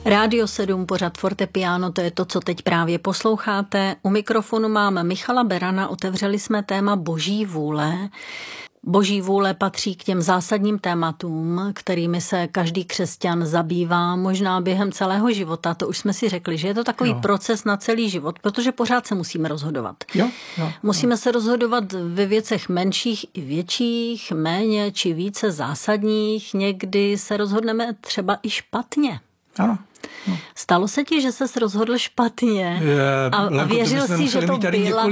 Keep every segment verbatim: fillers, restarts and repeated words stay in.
Rádio sedm, pořad Fortepiano, to je to, co teď právě posloucháte. U mikrofonu máme Michala Berana, otevřeli jsme téma Boží vůle. Boží vůle patří k těm zásadním tématům, kterými se každý křesťan zabývá, možná během celého života. To už jsme si řekli, že je to takový jo. proces na celý život, protože pořád se musíme rozhodovat. Jo, jo, musíme jo. se rozhodovat ve věcech menších i větších, méně či více zásadních. Někdy se rozhodneme třeba i špatně. Ano. No. Stalo se ti, že ses rozhodl špatně je, a, a věřil si, že to, byla,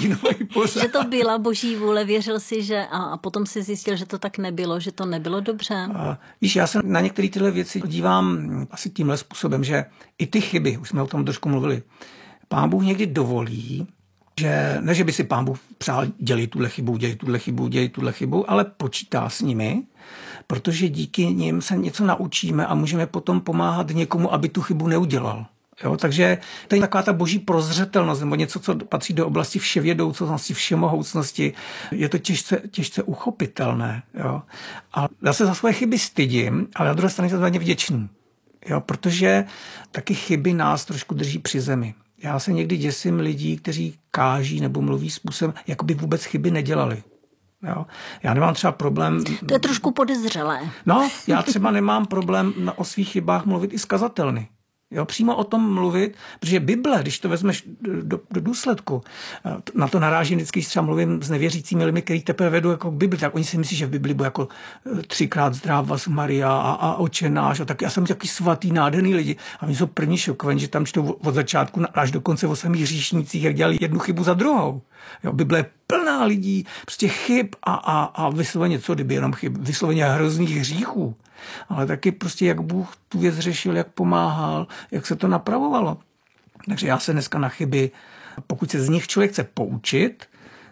že to byla Boží vůle, věřil si, že a, a potom si zjistil, že to tak nebylo, že to nebylo dobře? A, víš, já se na některé tyhle věci dívám asi tímhle způsobem, že i ty chyby, už jsme o tom trošku mluvili, Pán Bůh někdy dovolí, že ne, že by si Pán Bůh přál, dělej tuhle chybu, dělej tuhle chybu, dělej tuhle chybu, ale počítá s nimi, protože díky nim se něco naučíme a můžeme potom pomáhat někomu, aby tu chybu neudělal. Jo? Takže to je taková ta boží prozřetelnost, nebo něco, co patří do oblasti vševědoucnosti, všemohoucnosti. Je to těžce, těžce uchopitelné. Jo? A já se za svoje chyby stydím, ale na druhé straně jsem za ně vděčný. Jo? Protože taky chyby nás trošku drží při zemi. Já se někdy děsím lidí, kteří káží nebo mluví způsobem, jako by vůbec chyby nedělali. Jo. Já nemám třeba problém... To je trošku podezřelé. No, já třeba nemám problém na, o svých chybách mluvit i z kazatelny. Jo, přímo o tom mluvit, protože Bible, když to vezmeš do, do důsledku, na to narážím vždycky, když třeba mluvím s nevěřícími lidmi, kteří teprve vedou jako k Bibli, tak oni si myslí, že v Bibli bude jako třikrát zdráv vás Maria a, a Otče náš, a tak já jsem takový svatý, nádherný lidi a oni jsou první šokovaní, že tam čtou od začátku až do konce o samých hříšnících, jak dělali jednu chybu za druhou. Jo, Bible je plná lidí, prostě chyb a, a, a vysloveně co, kdyby jenom chyb, vysloveně hrozných hříchů. Ale taky prostě, jak Bůh tu věc řešil, jak pomáhal, jak se to napravovalo. Takže já se dneska na chyby, pokud se z nich člověk chce poučit,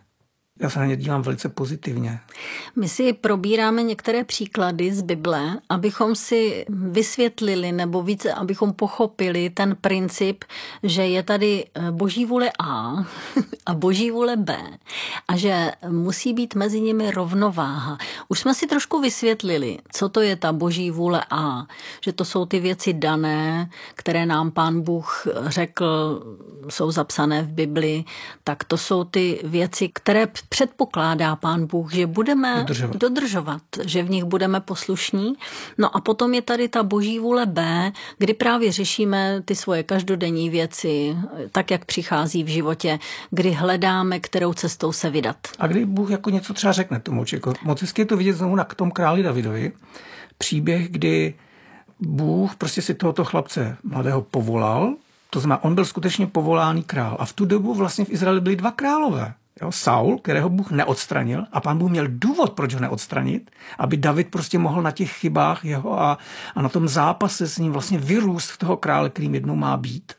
já se na ně dívám velice pozitivně. My si probíráme některé příklady z Bible, abychom si vysvětlili nebo více, abychom pochopili ten princip, že je tady Boží vůle A a Boží vůle B a že musí být mezi nimi rovnováha. Už jsme si trošku vysvětlili, co to je ta Boží vůle A, že to jsou ty věci dané, které nám Pán Bůh řekl, jsou zapsané v Bibli, tak to jsou ty věci, které předpokládá Pán Bůh, že budeme dodržovat. dodržovat, že v nich budeme poslušní. No a potom je tady ta Boží vůle B, kdy právě řešíme ty svoje každodenní věci, tak, jak přichází v životě, kdy hledáme, kterou cestou se vydat. A kdy Bůh jako něco třeba řekne tomu člověku. Moc hezky je to vidět znovu na tom králi Davidovi. Příběh, kdy Bůh prostě si tohoto chlapce mladého povolal, to znamená, on byl skutečně povoláný král. A v tu dobu vlastně v Izraeli byli dva králové. Jo, Saul, kterého Bůh neodstranil a Pán Bůh měl důvod, proč ho neodstranit, aby David prostě mohl na těch chybách jeho a, a na tom zápase s ním vlastně vyrůst v toho krále, kterým jednou má být.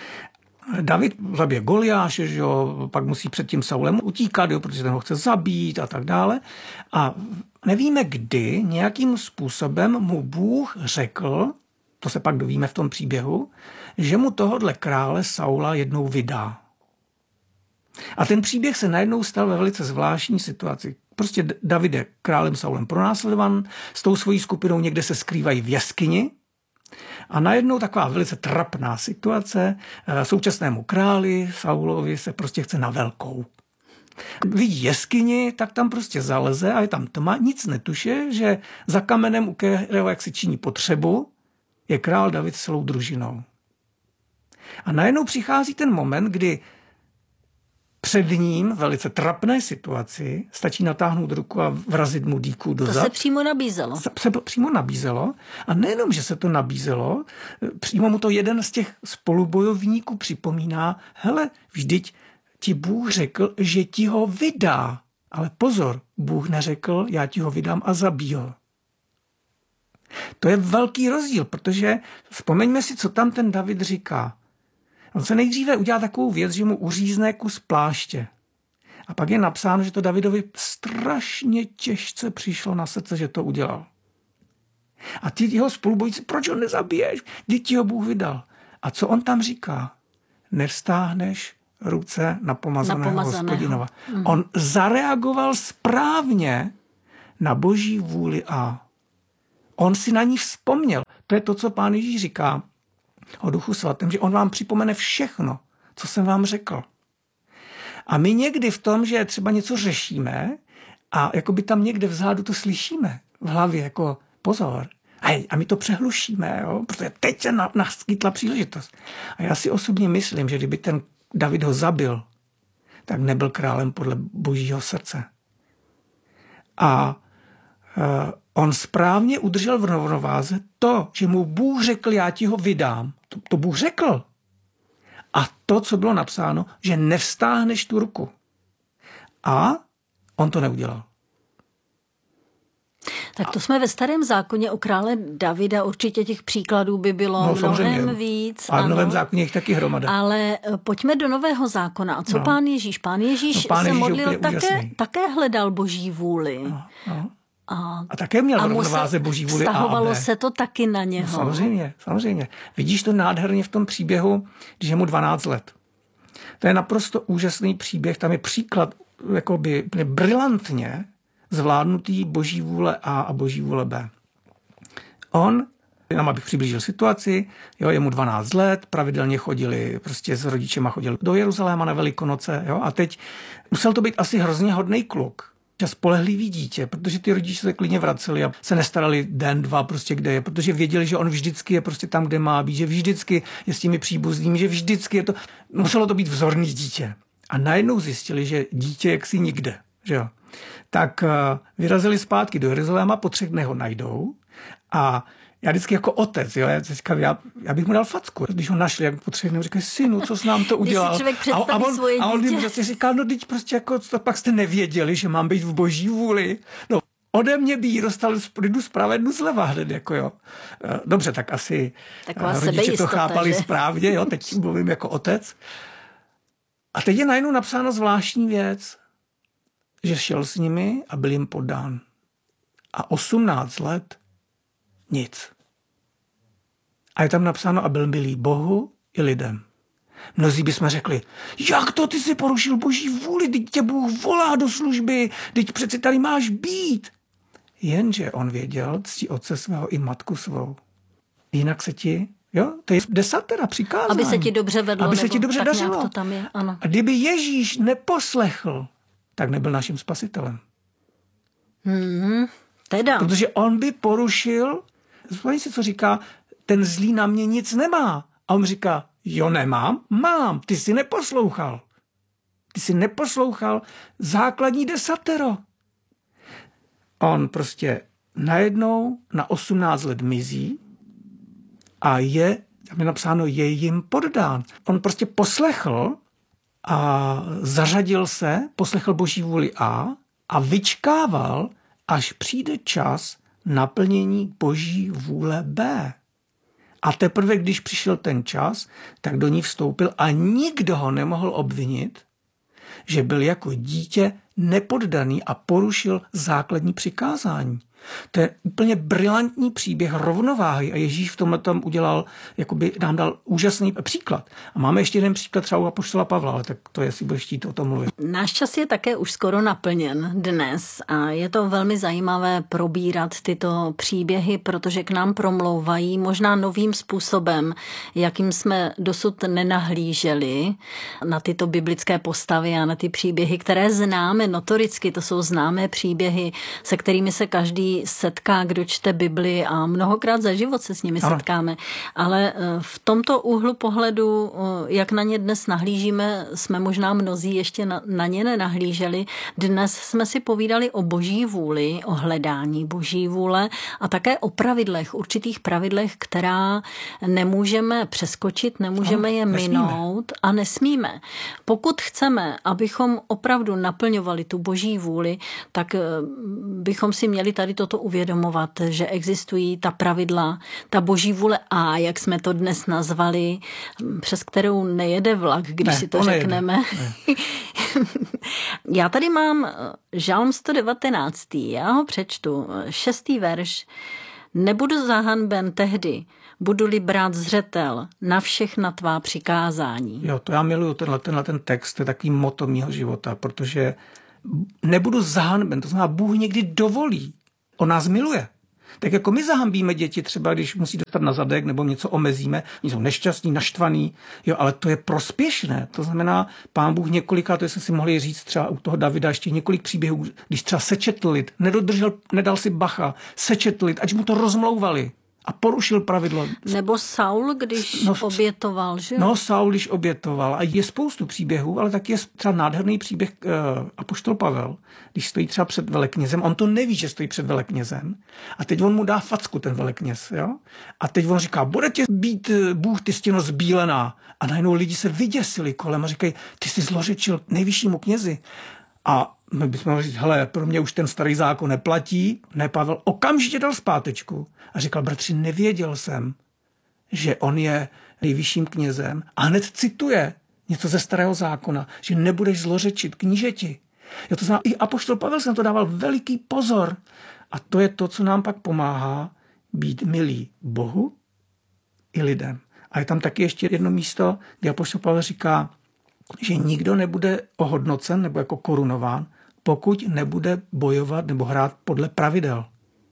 David zabije Goliáše, že jo, pak musí před tím Saulem utíkat, jo, protože ten ho chce zabít a tak dále. A nevíme kdy, nějakým způsobem mu Bůh řekl, to se pak dovíme v tom příběhu, že mu tohodle krále Saula jednou vydá. A ten příběh se najednou stal ve velice zvláštní situaci. Prostě David je králem Saulem pronásledovan, s tou svojí skupinou někde se skrývají v jeskyni a najednou taková velice trapná situace. Současnému králi Saulovi se prostě chce na velkou. Vidí jeskyni, tak tam prostě zaleze a je tam tma, nic netuše, že za kamenem, u kterého jak si činí potřebu, je král David s celou družinou. A najednou přichází ten moment, kdy před ním velice trapné situaci stačí natáhnout ruku a vrazit mu dýku do zad. To se přímo nabízelo. Se přímo nabízelo. A nejenom, že se to nabízelo, přímo mu to jeden z těch spolubojovníků připomíná, hele, vždyť ti Bůh řekl, že ti ho vydá. Ale pozor, Bůh neřekl, já ti ho vydám a zabij ho. To je velký rozdíl, protože vzpomeňme si, co tam ten David říká. On se nejdříve udělá takovou věc, že mu uřízne kus pláště. A pak je napsáno, že to Davidovi strašně těžce přišlo na srdce, že to udělal. A ty jeho spolubojíci, proč ho nezabiješ? Vždyť ti ho Bůh vydal. A co on tam říká? Nevstáhneš ruce na pomazaného, na pomazaného. Hospodinova. Mm. On zareagoval správně na Boží vůli a on si na ní vzpomněl. To je to, co Pán Ježíš říká. o Duchu svatém, že on vám připomene všechno, co jsem vám řekl. A my někdy v tom, že třeba něco řešíme a jakoby tam někde vzadu to slyšíme v hlavě jako pozor. A, a my to přehlušíme, jo? Protože teď se naskytla příležitost. A já si osobně myslím, že kdyby ten David ho zabil, tak nebyl králem podle božího srdce. A uh, on správně udržel v rovnováze to, že mu Bůh řekl, já ti ho vydám. To, to Bůh řekl. A to, co bylo napsáno, že nevstáhneš tu ruku. A on to neudělal. Tak to jsme ve Starém zákoně o krále Davida, určitě těch příkladů by bylo no, mnohem víc. A v Novém zákoně jich taky hromada. Ale pojďme do Nového zákona. A co no. pán Ježíš? Pán Ježíš no, pán se Ježíš modlil také, také hledal boží vůli. No, no. A, a také měl v rovnováze boží vůli A a vztahovalo se to taky na něho. No, samozřejmě, samozřejmě. Vidíš to nádherně v tom příběhu, když je mu dvanáct let. To je naprosto úžasný příběh. Tam je příklad jakoby brilantně zvládnutý boží vůle A a boží vůle B. On, jenom abych přiblížil situaci, jo, je mu dvanáct let, pravidelně chodili, prostě s rodičema chodili do Jeruzaléma na Velikonoce, jo, a teď musel to být asi hrozně hodnej kluk. A spolehlivý dítě, protože ty rodiče se klidně vraceli a se nestarali den, dva, prostě kde je, protože věděli, že on vždycky je prostě tam, kde má být, že vždycky je s těmi příbuznými, že vždycky je to, muselo to být vzorný dítě. A najednou zjistili, že dítě jaksi nikde, že jo. Tak vyrazili zpátky do Jeruzaléma, po třech dnech ho najdou a já vždycky jako otec, jo, já, říkám, já, já bych mu dal facku. Když ho našli, jak po třech dnech, říkají, synu, co jsi nám to udělal? A, a on, a on jim prostě říkal, no teď prostě jako, to pak jste nevěděli, že mám být v boží vůli. No, ode mě by jí dostal jdu spravedlnu zleva hned, jako jo. Dobře, tak asi taková rodiče to chápali že? Správně, jo, teď mluvím jako otec. A teď je najednou napsáno zvláštní věc, že šel s nimi a byl jim podán. A osmnáct let nic. A je tam napsáno a byl milý Bohu i lidem. Mnozí bychom řekli, jak to ty si porušil boží vůli, teď tě Bůh volá do služby, teď přeci tady máš být. Jenže on věděl, ctí otce svého i matku svou. Jinak se ti, jo, to je desatera přikázání. Aby se ti dobře vedlo, aby se ti dobře dařilo. To tam je, ano. A kdyby Ježíš neposlechl, tak nebyl naším spasitelem. Hmm, teda. Protože on by porušil, vzpomněj si, co říká, ten zlý na mě nic nemá. A on říká, jo, nemám, mám, ty jsi neposlouchal. Ty jsi neposlouchal základní desatero. On prostě najednou na osmnáct let mizí a je, tam je napsáno, je jim poddán. On prostě poslechl a zařadil se, poslechl boží vůli A a vyčkával, až přijde čas naplnění boží vůle B. A teprve, když přišel ten čas, tak do ní vstoupil a nikdo ho nemohl obvinit, že byl jako dítě nepoddaný a porušil základní přikázání. To je úplně brilantní příběh rovnováhy a Ježíš v tomhle tom udělal, jakoby nám dal úžasný příklad. A máme ještě jeden příklad třeba u apoštola Pavla, ale tak to jestli budeš chtít o tom mluvit. Náš čas je také už skoro naplněn dnes a je to velmi zajímavé probírat tyto příběhy, protože k nám promlouvají možná novým způsobem, jakým jsme dosud nenahlíželi na tyto biblické postavy a na ty příběhy, které známe notoricky, to jsou známé příběhy, se kterými se každý setká, kdo čte Bibli a mnohokrát za život se s nimi ano. setkáme. Ale v tomto úhlu pohledu, jak na ně dnes nahlížíme, jsme možná mnozí ještě na, na ně nenahlíželi. Dnes jsme si povídali o boží vůli, o hledání boží vůle a také o pravidlech, určitých pravidlech, která nemůžeme přeskočit, nemůžeme ano, je minout nesmíme. a nesmíme. Pokud chceme, abychom opravdu naplňovali tu boží vůli, tak bychom si měli tady toto uvědomovat, že existují ta pravidla, ta boží vůle A, jak jsme to dnes nazvali, přes kterou nejede vlak, když ne, si to, to řekneme. Ne. Já tady mám Žalm sto devatenáct. Já ho přečtu. Šestý verš. Nebudu zahanben tehdy, budu-li brát zřetel na všechna tvá přikázání. Jo, to já miluju tenhle, tenhle ten text, to je takový motto mýho života, protože nebudu zahanben, to znamená, Bůh někdy dovolí. On nás miluje. Tak jako my zahambíme děti třeba, když musí dostat na zadek nebo něco omezíme, oni jsou nešťastní, naštvaný, jo, ale to je prospěšné. To znamená, Pán Bůh několika, to jsme si mohli říct třeba u toho Davida ještě několik příběhů, když třeba sečetl lid, nedodržel, nedal si bacha, sečetl lid, ať mu to rozmlouvali a porušil pravidlo. Nebo Saul, když no, obětoval, že? No, Saul, když obětoval. A je spoustu příběhů, ale taky je třeba nádherný příběh uh, apoštol Pavel, když stojí třeba před veleknězem. On to neví, že stojí před veleknězem. A teď on mu dá facku, ten velekněz. Jo? A teď on říká, bude tě být Bůh, ty stěno zbílená. A najednou lidi se vyděsili kolem a říkají, ty jsi zlořečil nejvyššímu knězi. A my bychom mohli říct, hele, pro mě už ten starý zákon neplatí. Ne, Pavel okamžitě dal zpátečku a říkal, bratři, nevěděl jsem, že on je nejvyšším knězem. A hned cituje něco ze starého zákona, že nebudeš zlořečit knížeti. Jo, to znamená, i apoštol Pavel se na to dával veliký pozor. A to je to, co nám pak pomáhá být milí Bohu i lidem. A je tam taky ještě jedno místo, kde apoštol Pavel říká, že nikdo nebude ohodnocen nebo jako korunován, pokud nebude bojovat nebo hrát podle pravidel.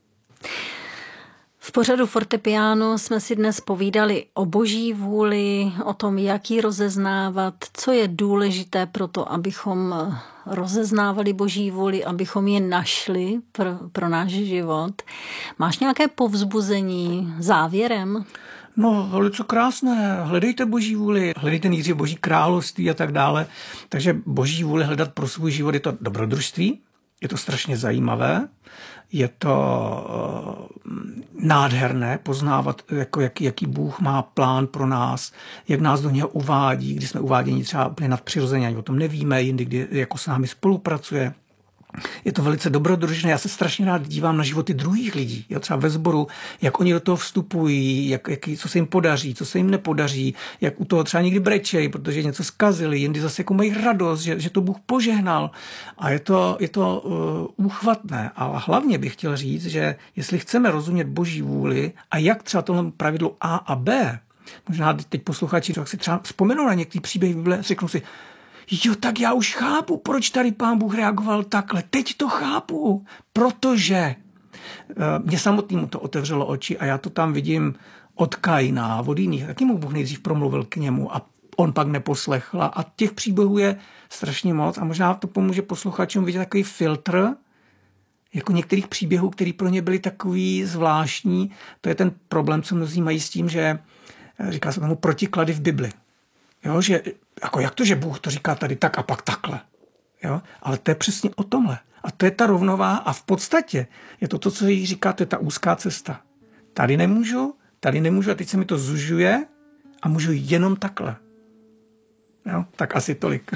V pořadu Fortepiano jsme si dnes povídali o boží vůli, o tom, jak ji rozeznávat, co je důležité pro to, abychom rozeznávali boží vůli, abychom ji našli pro, pro náš život. Máš nějaké povzbuzení závěrem? No, velice krásné. Hledejte boží vůli, hledejte nejdřív boží království a tak dále. Takže boží vůli hledat pro svůj život je to dobrodružství, je to strašně zajímavé, je to uh, nádherné poznávat, jako jaký, jaký Bůh má plán pro nás, jak nás do něho uvádí, kdy jsme uváděni třeba úplně nadpřirozeně, ani o tom nevíme, jindy, kdy jako s námi spolupracuje. Je to velice dobrodružné. Já se strašně rád dívám na životy druhých lidí. Jo, třeba ve sboru, jak oni do toho vstupují, jak, jak, co se jim podaří, co se jim nepodaří, jak u toho třeba někdy brečejí, protože něco zkazili, jindy zase jako mají radost, že, že to Bůh požehnal. A je to, je to uh, úchvatné. Ale hlavně bych chtěl říct, že jestli chceme rozumět boží vůli a jak třeba tohle pravidlo A a B, možná teď posluchači si třeba vzpomenou na některý příběh Bible, řeknou si, jo, tak já už chápu, proč tady Pán Bůh reagoval takhle. Teď to chápu, protože mě samotnému to otevřelo oči a já to tam vidím od Kaina, od jiných. Taky mu Bůh nejdřív promluvil k němu a on pak neposlechl. A těch příběhů je strašně moc a možná to pomůže posluchačům vidět takový filtr, jako některých příběhů, který pro ně byly takový zvláštní. To je ten problém, co mnozí mají s tím, že říká se tomu protiklady v Bibli. Jo, že jako jak to, že Bůh to říká tady tak a pak takhle. Jo? Ale to je přesně o tomhle. A to je ta rovnováha a v podstatě je to to, co jí říká, to je ta úzká cesta. Tady nemůžu, tady nemůžu a teď se mi to zužuje a můžu jenom takhle. Jo? Tak asi tolik.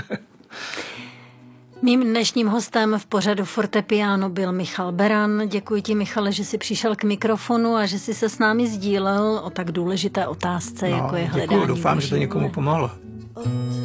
Mým dnešním hostem v pořadu Fortepiano byl Michal Beran. Děkuji ti, Michale, že jsi přišel k mikrofonu a že jsi se s námi sdílel o tak důležité otázce, no, jako je hledání. Děkuji, doufám, že to někomu pomohlo.